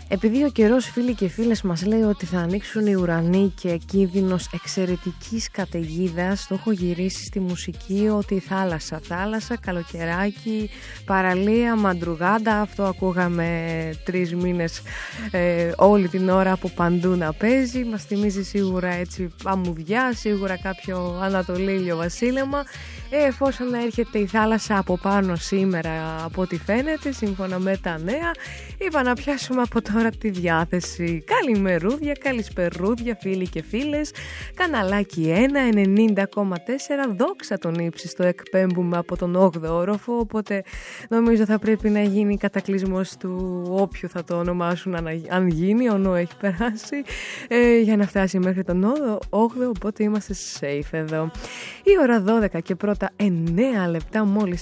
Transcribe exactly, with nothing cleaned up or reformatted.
Επειδή ο καιρός, φίλοι και φίλες, μας λέει ότι θα ανοίξουν οι ουρανοί και κίνδυνος εξαιρετικής καταιγίδας, το έχω γυρίσει στη μουσική ότι θάλασσα, θάλασσα, καλοκαιράκι, παραλία, μαντρουγάντα. Αυτό ακούγαμε τρεις μήνες ε, όλη την ώρα από παντού να παίζει. Μας θυμίζει σίγουρα έτσι αμμουδιά, σίγουρα κάποιο ανατολίλιο βασίλεμα. Ε, εφόσον έρχεται η θάλασσα από πάνω σήμερα, από ό,τι φαίνεται, σύμφωνα με τα νέα, είπα να πιάσουμε από τώρα τη διάθεση. Καλημερούδια, καλησπερούδια, φίλοι και φίλες. Καναλάκι ένα, ενενήντα κόμμα τέσσερα, δόξα τον ύψιστο, εκπέμπουμε από τον όγδοο όροφο, οπότε νομίζω θα πρέπει να γίνει κατακλυσμός του όποιου θα το ονομάσουν αν γίνει, ονό έχει περάσει, ε, για να φτάσει μέχρι τον όγδοο, οπότε είμαστε safe εδώ. Η ώρα δώδεκα και πρώτα εννέα λεπτά μόλις